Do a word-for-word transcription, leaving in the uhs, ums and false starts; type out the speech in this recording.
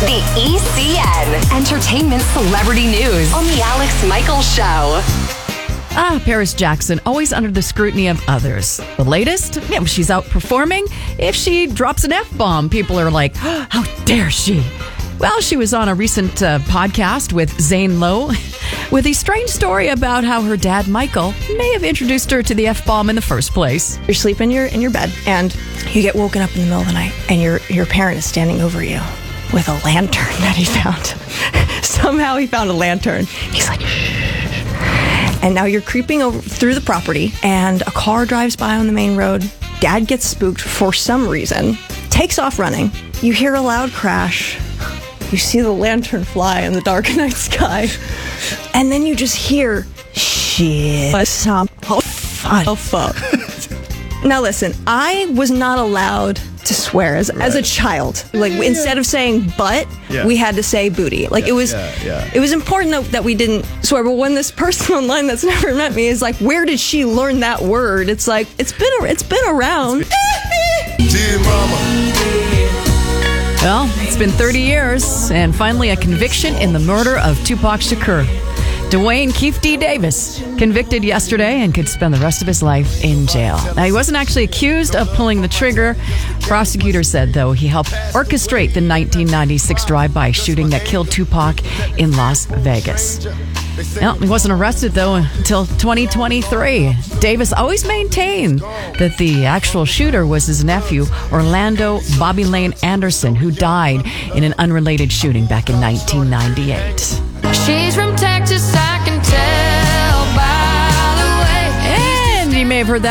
The E C N, Entertainment Celebrity News on The Alex Michaels Show. Ah, Paris Jackson, always under the scrutiny of others. The latest? Yeah, she's outperforming. If she drops an F-bomb, people are like, oh, how dare she? Well, she was on a recent uh, podcast with Zane Lowe with a strange story about how her dad, Michael, may have introduced her to the F-bomb in the first place. You're sleeping in your, in your bed, and you get woken up in the middle of the night, and your, your parent is standing over you with a lantern that he found. Somehow he found a lantern. He's like, shh. And now you're creeping over through the property, and a car drives by on the main road. Dad gets spooked for some reason, takes off running. You hear a loud crash. You see the lantern fly in the dark night sky. And then you just hear, shit. Some, oh, fuck. Oh, fuck. Now listen, I was not allowed to swear as, right. as a child. Like, yeah. instead of saying butt, yeah. we had to say booty. Like, yeah, it was yeah, yeah. it was important that, that we didn't swear. But when this person online that's never met me is like, where did she learn that word? It's like, it's been it's been around. Dear mama. Well, it's been thirty years, and finally a conviction in the murder of Tupac Shakur. Dwayne Keefe D. Davis, convicted yesterday and could spend the rest of his life in jail. Now, he wasn't actually accused of pulling the trigger. Prosecutors said, though, he helped orchestrate the nineteen ninety-six drive-by shooting that killed Tupac in Las Vegas. Well, he wasn't arrested, though, until twenty twenty-three. Davis always maintained that the actual shooter was his nephew, Orlando Bobby Lane Anderson, who died in an unrelated shooting back in nineteen ninety-eight. She's from Texas, I can tell by the way. And you may have heard that